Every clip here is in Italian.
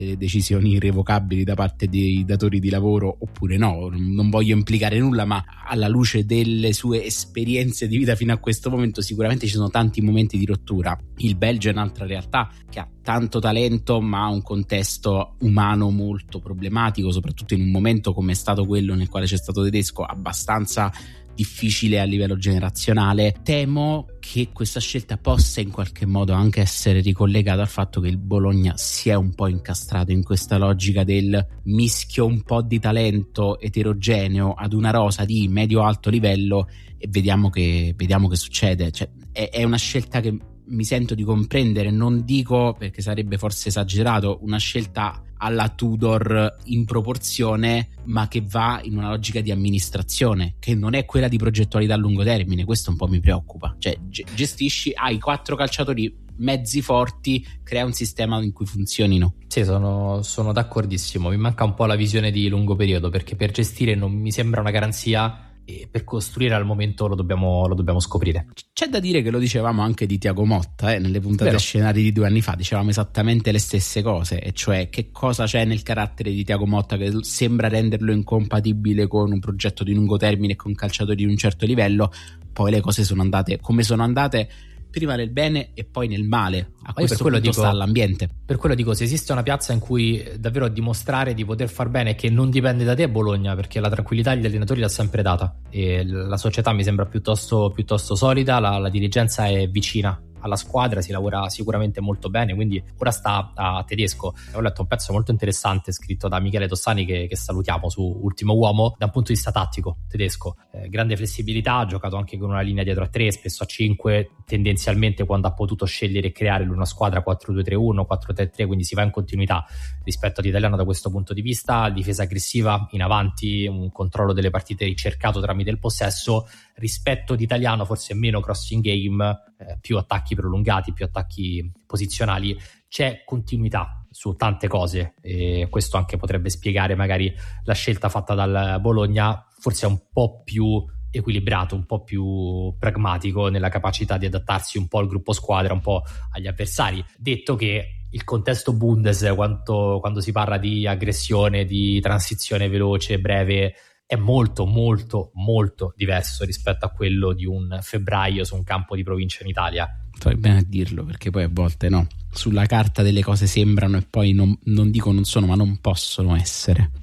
decisioni irrevocabili da parte dei datori di lavoro oppure no. Non voglio implicare nulla, ma alla luce delle sue esperienze di vita fino a questo momento sicuramente ci sono tanti momenti di rottura. Il Belgio è un'altra realtà che ha tanto talento ma ha un contesto umano molto problematico, soprattutto in un momento come è stato quello nel quale c'è stato Tedesco, abbastanza difficile a livello generazionale. Temo che questa scelta possa in qualche modo anche essere ricollegata al fatto che il Bologna si è un po' incastrato in questa logica del mischio un po' di talento eterogeneo ad una rosa di medio-alto livello e vediamo che succede. Cioè, è una scelta che mi sento di comprendere, non dico, perché sarebbe forse esagerato, una scelta alla Tudor in proporzione, ma che va in una logica di amministrazione che non è quella di progettualità a lungo termine. Questo un po' mi preoccupa. Cioè gestisci, hai 4 calciatori mezzi forti, crea un sistema in cui funzionino. Sì, sono d'accordissimo. Mi manca un po' la visione di lungo periodo, perché per gestire non mi sembra una garanzia, e per costruire al momento lo dobbiamo scoprire. C'è da dire che lo dicevamo anche di Thiago Motta, nelle puntate scenari di 2 anni fa dicevamo esattamente le stesse cose, e cioè che cosa c'è nel carattere di Thiago Motta che sembra renderlo incompatibile con un progetto di lungo termine e con calciatori di un certo livello. Poi le cose sono andate come sono andate, prima nel bene e poi nel male. A questo punto sta all'ambiente. Per quello dico, se esiste una piazza in cui davvero dimostrare di poter far bene, che non dipende da te, è Bologna, perché la tranquillità gli allenatori l'ha sempre data e la società mi sembra piuttosto solida, la dirigenza è vicina alla squadra, si lavora sicuramente molto bene, quindi ora sta a Tedesco. Ho letto un pezzo molto interessante scritto da Michele Tossani che salutiamo, su Ultimo Uomo, da un punto di vista tattico. Tedesco, grande flessibilità, ha giocato anche con una linea dietro a 3, spesso a 5, tendenzialmente quando ha potuto scegliere e creare una squadra 4-2-3-1, 4-3-3, quindi si va in continuità rispetto all'italiano da questo punto di vista. Difesa aggressiva in avanti, un controllo delle partite ricercato tramite il possesso. Rispetto all'italiano forse meno crossing game, più attacchi prolungati, più attacchi posizionali. C'è continuità su tante cose e questo anche potrebbe spiegare magari la scelta fatta dal Bologna. Forse è un po' più equilibrato, un po' più pragmatico nella capacità di adattarsi un po' al gruppo squadra, un po' agli avversari. Detto che il contesto Bundes, quando si parla di aggressione, di transizione veloce, breve, è molto molto molto diverso rispetto a quello di un febbraio su un campo di provincia in Italia. Fai bene a dirlo, perché poi a volte no, sulla carta delle cose sembrano e poi non dico non sono, ma non possono essere.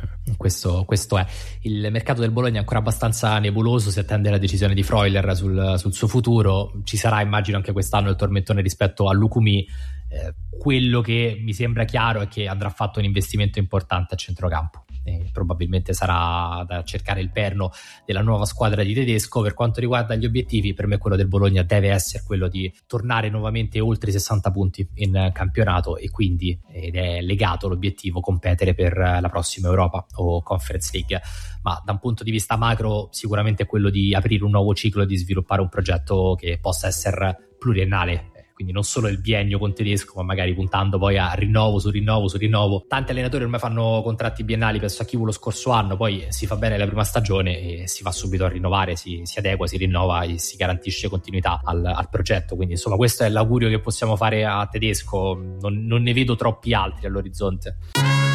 Questo è. Il mercato del Bologna è ancora abbastanza nebuloso, si attende la decisione di Freuler sul suo futuro. Ci sarà, immagino, anche quest'anno il tormentone rispetto a Lukumi. Quello che mi sembra chiaro è che andrà fatto un investimento importante a centrocampo. Probabilmente sarà da cercare il perno della nuova squadra di Tedesco. Per quanto riguarda gli obiettivi, per me quello del Bologna deve essere quello di tornare nuovamente oltre i 60 punti in campionato, e quindi, ed è legato l'obiettivo, competere per la prossima Europa o Conference League. Ma da un punto di vista macro sicuramente quello di aprire un nuovo ciclo e di sviluppare un progetto che possa essere pluriennale, quindi non solo il biennio con Tedesco, ma magari puntando poi a rinnovo su rinnovo su rinnovo. Tanti allenatori ormai fanno contratti biennali, penso a Chivu lo scorso anno, poi si fa bene la prima stagione e si va subito a rinnovare, si adegua, si rinnova e si garantisce continuità al progetto. Quindi insomma questo è l'augurio che possiamo fare a Tedesco, non ne vedo troppi altri all'orizzonte.